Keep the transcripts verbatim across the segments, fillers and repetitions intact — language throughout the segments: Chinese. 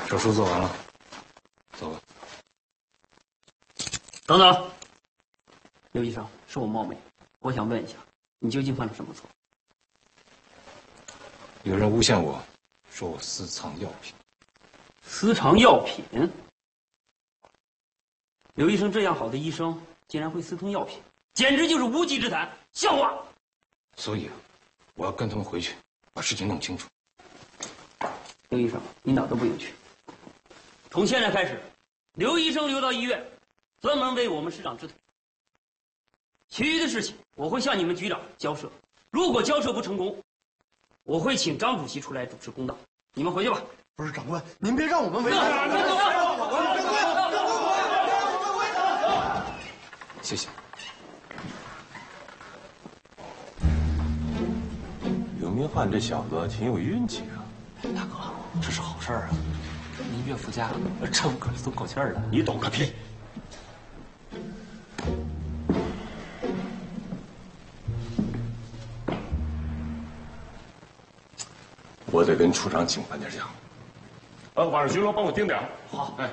手术做完了，走吧。 等等，刘医生，是我冒昧，我想问一下，你究竟犯了什么错？ 有人诬陷我，说我私藏药品。 私藏药品？刘医生这样好的医生，竟然会私通药品，简直就是无稽之谈，笑话！ 所以，我要跟他们回去，把事情弄清楚。 刘医生，你哪儿都不用去。从现在开始，刘医生留到医院，专门为我们市长治腿。其余的事情，我会向你们局长交涉。如果交涉不成功，我会请张主席出来主持公道。你们回去吧。 不是长官，您别让我们为难。 谢谢。 刘明翰这小子挺有运气啊！ 大哥，这是好事啊！您岳父家这可是松口气儿了。 你懂个屁！我得跟处长请半天假。啊，晚上巡逻帮我盯点。 好， 哎，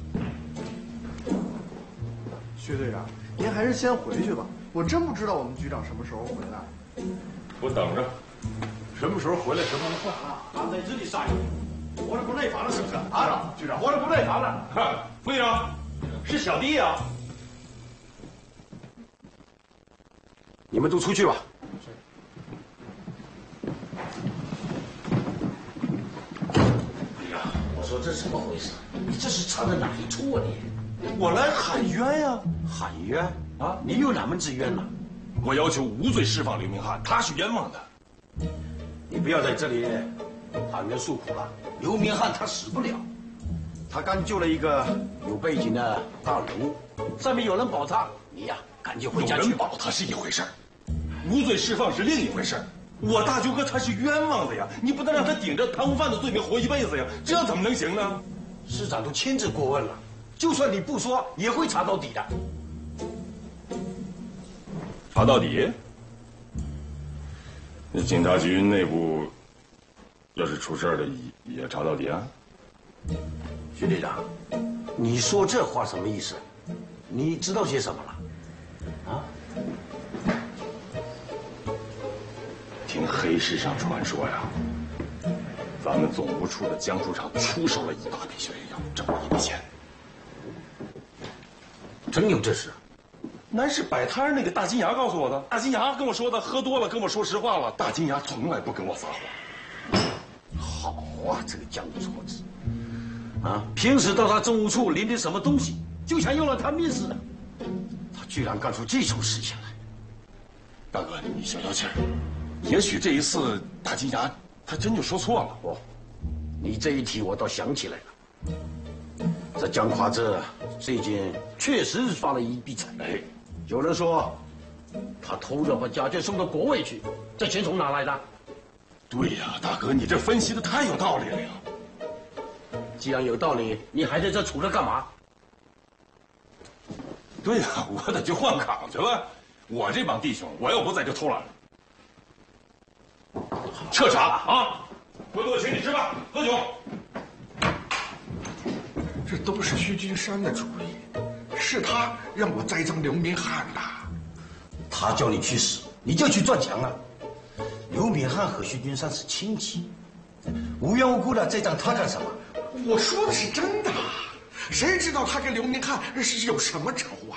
薛队长，您还是先回去吧。我真不知道我们局长什么时候回来。 我等着，什么时候回来什么时候换。 啊，俺在这里撒野，活着不耐烦了是不是？啊，局长，活着不耐烦了。 哈，副队长， 是小弟呀。你们都出去吧。 我说这怎么回事？你这是藏在哪一处啊你？ 我来喊冤呀！ 喊冤啊！你有哪门子冤呐？ 我要求无罪释放刘明翰，他是冤枉的。 你不要在这里喊冤诉苦了。刘明翰他死不了，他刚救了一个有背景的大人物，上面有人保他，你呀赶紧回家去。 有人保他是一回事儿，无罪释放是另一回事儿。我大舅哥他是冤枉的呀，你不能让他顶着贪污犯的罪名活一辈子呀，这样怎么能行呢？ 市长都亲自过问了，就算你不说，也会查到底的。 查到底？那警察局内部要是出事儿了，也也查到底啊？ 徐队长，你说这话什么意思？你知道些什么了？啊？ 听黑市上传说呀，咱们总务处的江处长出手了一大笔消炎药，挣了一笔钱。 真有这事？ 那是摆摊那个大金牙告诉我的。大金牙跟我说的，喝多了跟我说实话了。大金牙从来不跟我撒谎。 好啊，这个江戳子，啊，平时到他政务处领点什么东西，就像要了他命似的。他居然干出这种事情来。 大哥，你消消气儿。也许这一次大金牙他真就说错了。 哦，你这一提我倒想起来了，这江华这最近确实发了一笔财。 哎， 有人说他偷着把家眷送到国外去，这钱从哪来的？ 对呀，大哥，你这分析的太有道理了呀。 既然有道理，你还在这杵着干嘛？ 对呀，我得去换岗去了。我这帮弟兄，我要不在这偷懒。彻查啊！回头我请你吃饭喝酒。 这都是徐君山的主意，是他让我栽赃刘明翰的。 他叫你去死，你就去撞墙了。刘敏汉和徐君山是亲戚，无缘无故的栽赃他干什么？ 我说的是真的，谁知道他跟刘明翰是有什么仇啊？